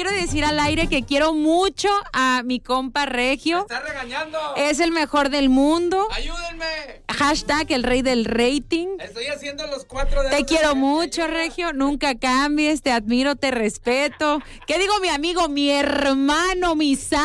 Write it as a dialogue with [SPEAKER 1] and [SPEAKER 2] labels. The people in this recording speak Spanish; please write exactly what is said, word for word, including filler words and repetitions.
[SPEAKER 1] quiero decir al aire que quiero mucho a mi compa Regio.
[SPEAKER 2] ¡Me está regañando!
[SPEAKER 1] Es el mejor del mundo.
[SPEAKER 2] ¡Ayúdenme!
[SPEAKER 1] Hashtag el rey del rating.
[SPEAKER 2] Estoy haciendo los cuatro dedos.
[SPEAKER 1] Te quiero
[SPEAKER 2] de...
[SPEAKER 1] mucho,
[SPEAKER 2] Ayuda.
[SPEAKER 1] Regio. Nunca cambies. Te admiro, te respeto. ¿Qué digo, mi amigo, mi hermano, mi sa